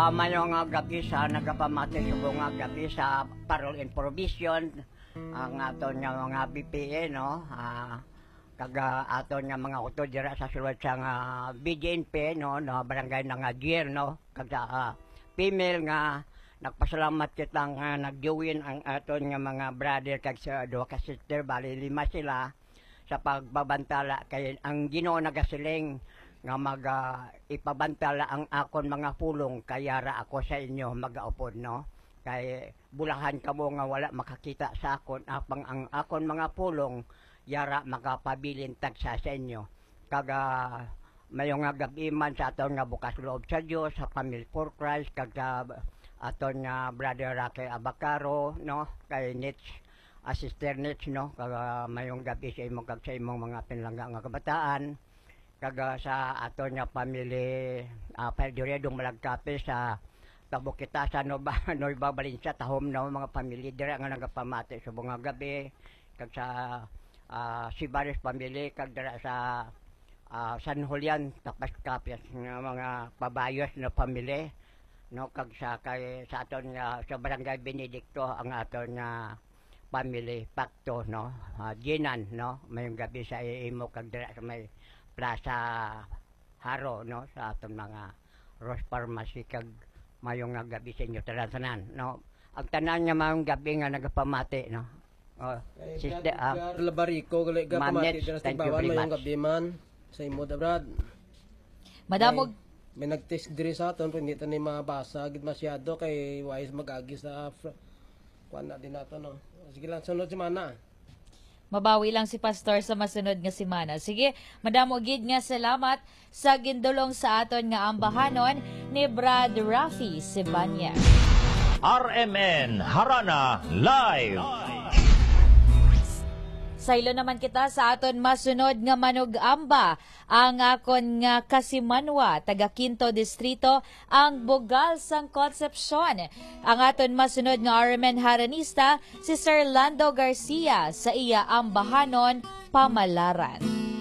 Mayong nga gabi sa nagapamati subong nga gabi sa parol and provision ang aton nga mga BPA no. Kaga aton nga mga utod dira sa sulod sa nga BJNP no, barangay na nga Gier no. Kaga female nga nagpasalamat kitang nagjuwin ang aton nga mga brother kag sa duha ka sister, bali 5 sila sa pagbabantala kay ang Ginoo nagasiling nga ipabantala ang akon mga pulong kayara ako sa inyo magaupod no. Kay bulahan kamo nga wala makakita sa akon apang ang akon mga pulong yara makapabilin tagsa sa inyo. Kaga mayong nga gabi man sa aton nga bukas loob sa Dios sa Family for Christ kag aton nga brother Raquel Abacaro no, kay Nitch Sister Nitch no, kaga mayong gabi sa imong kag sa imong mga pinlangga nga kabataan. Kaga sa aton nga family Palduredong Malagkape sa Tabukita sa Nueva Valencia tahom na mga family dira nga nagapamati sa bunga gabi kag sa Sibares family kag dira sa San Julian Tapas-Capias nga mga pabayos na family no, kag sa kay sa aton nga sa Barangay Benedicto ang aton nga family Pacto no, Ginan no, mayong gabi sa imo kag dira sa may Plaza Haro no, sa aton mga Rose Pharmacy kag mayong nga gabi sa inyo tanan no. Ang tanan nga mayong gabi nga nagapamati no. Sister Labarico gali gapamati dira sa Bawan mayong gabi man sa imo da brad. Madamog may nag-text diri sa aton pero hindi ta ni mabasa gid masyado kay wise mag-agi sa kuan na din nato no. Sige lang sunod si Mana. mabawi lang si pastor sa masunod nga semana. Sige, madamo gid nga salamat sa gindulong sa aton nga ambahanon ni Brad Rafi Sibanya. RMN Harana Live. Saylo naman kita sa aton masunod nga manug-amba ang akon nga Kasimanwa, taga Quinto Distrito, ang Bogal sang Concepcion. Ang aton masunod nga RMN Haranista si Sir Lando Garcia sa iya ambahanon Pamalaran.